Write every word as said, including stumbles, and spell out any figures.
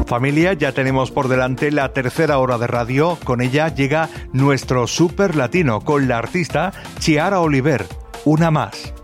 Familia, ya tenemos por delante la tercera hora de radio. Con ella llega nuestro Super Latino con la artista Chiara Oliver. Una más.